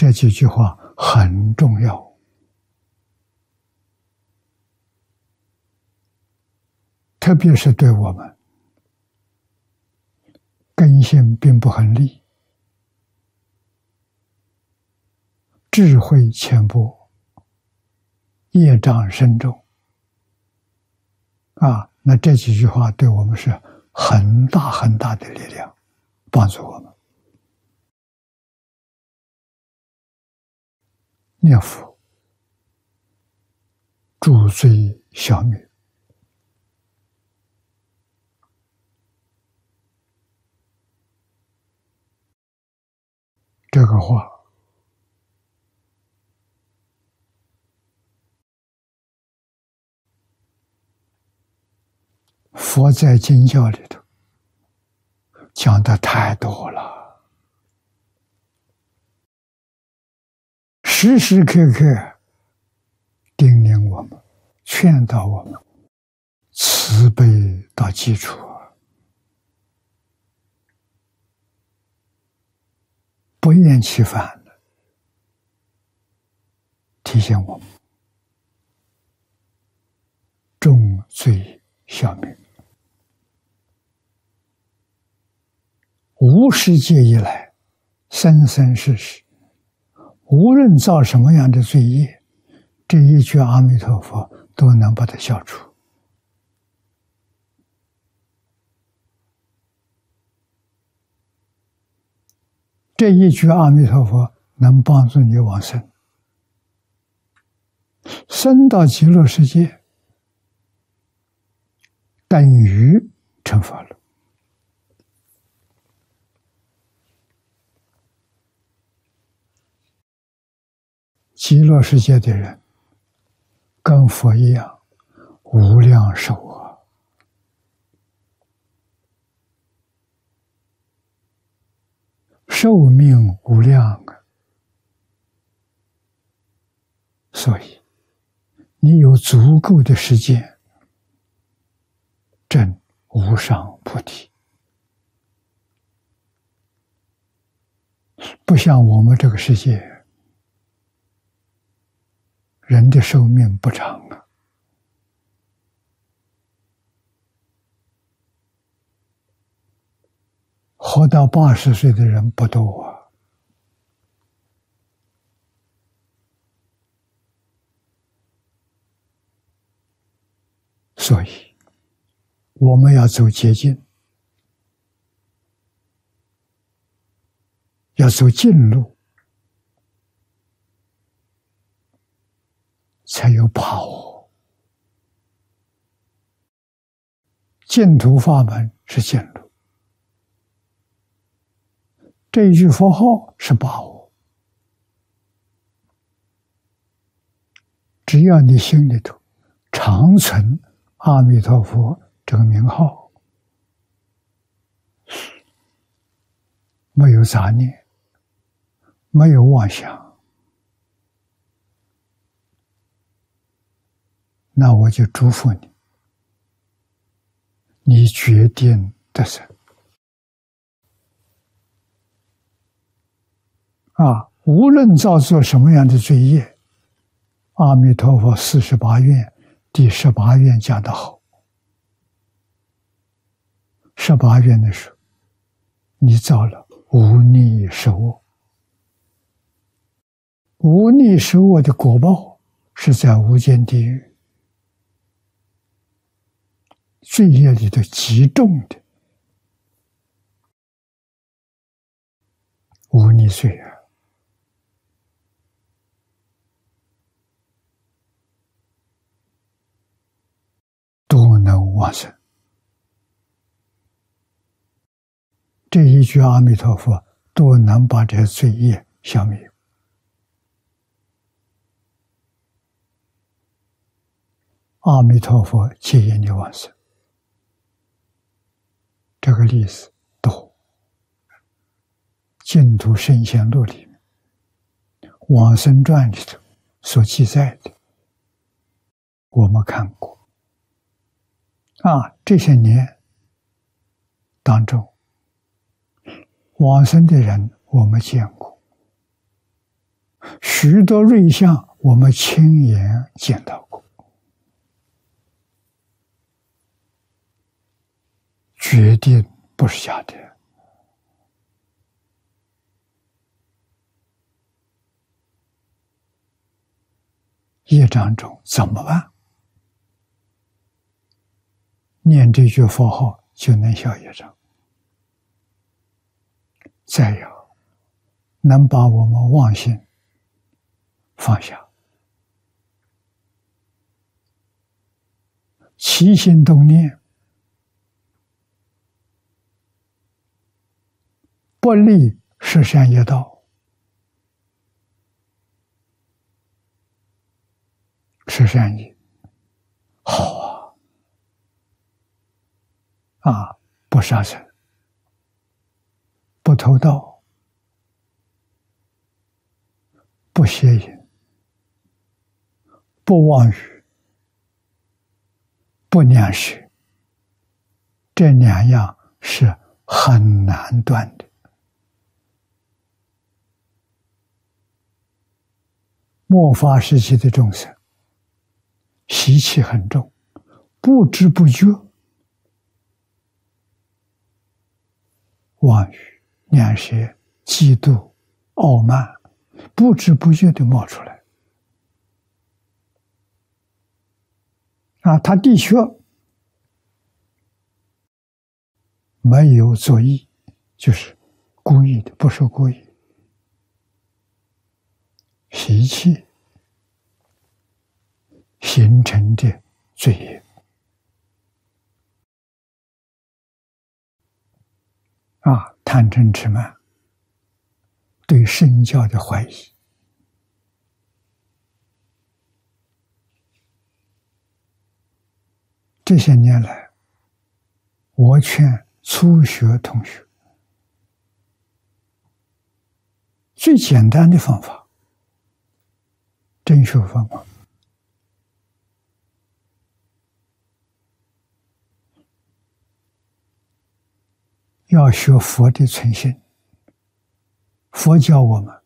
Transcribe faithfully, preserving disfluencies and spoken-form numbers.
这几句话很重要，特别是对我们根性并不很利，智慧浅薄，业障深重啊，那这几句话对我们是很大很大的力量，帮助我们念佛助罪消灭。这个话佛在经教里头讲的太多了，时时刻刻叮咛我们，劝导我们，慈悲到基础，不厌其烦的提醒我们重罪消灭。无世界以来，生生世世，无论造什么样的罪业，这一句阿弥陀佛都能把它消除。这一句阿弥陀佛能帮助你往生，生到极乐世界，等于成佛了。极乐世界的人跟佛一样，无量寿啊！寿命无量啊！所以你有足够的时间证无上菩提，不像我们这个世界，人的寿命不长啊，活到八十岁的人不多啊。所以我们要走捷径，要走近路，才有把握。净土法门是近路，这一句佛号是把握。只要你心里头常存阿弥陀佛这个名号，没有杂念，没有妄想，那我就祝福你，你决定得胜啊！无论造作什么样的罪业，阿弥陀佛四十八愿第十八愿讲得好。十八愿的时候，你造了无逆十恶，无逆十恶的果报是在无间地狱，罪业里头极重的无逆罪啊，都能往生。这一句阿弥陀佛都能把这罪业消灭。阿弥陀佛接引你往生，这个例子多。净土圣贤录里面，往生传里头所记载的，我们看过啊，这些年当中往生的人我们见过， 许多瑞相我们亲眼见到过，决定不是假的。业障重怎么办？念这句佛号就能消业障。再有，能把我们妄心放下，起心动念不立十善业道，十善业好啊！啊，不杀生，不偷盗，不邪淫，不妄语，不两舌，这两样是很难断的。末法时期的众生习气很重，不知不觉妄语、两舌、嫉妒、傲慢，不知不觉地冒出来。啊，他的确没有作意，就是故意的，不是故意。习气形成的罪业啊，贪嗔痴慢，对圣教的怀疑，这些年来，我劝初学同学，最简单的方法，真学方法，要学佛的存心。佛教我们